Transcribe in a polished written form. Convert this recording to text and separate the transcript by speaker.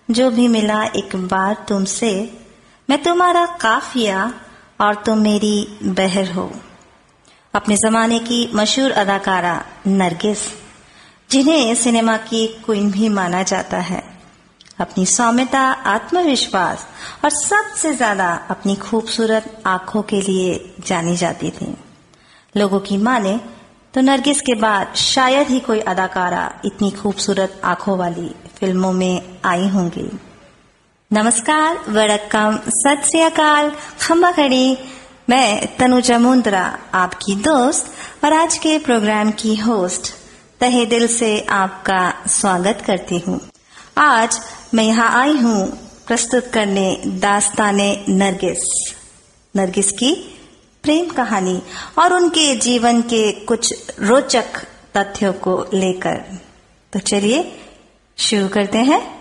Speaker 1: जो भी मिला एक बार तुमसे, मैं तुम्हारा काफिया और तुम मेरी बहर हो। अपने जमाने की मशहूर अदाकारा नरगिस, जिन्हें सिनेमा की क्वीन भी माना जाता है, अपनी सौम्यता, आत्मविश्वास और सबसे ज्यादा अपनी खूबसूरत आंखों के लिए जानी जाती थी। लोगों की माने तो नरगिस के बाद शायद ही कोई अदाकारा इतनी खूबसूरत आंखों वाली फिल्मों में आई होंगी। नमस्कार, वड़क्कम, सत श्री अकाल, खम्बा खड़ी। मैं तनुजा मुंद्रा, आपकी दोस्त और आज के प्रोग्राम की होस्ट, तहे दिल से आपका स्वागत करती हूँ। आज मैं यहाँ आई हूँ प्रस्तुत करने दास्ताने नरगिस की प्रेम कहानी और उनके जीवन के कुछ रोचक तथ्यों को लेकर। तो चलिए शुरू करते हैं।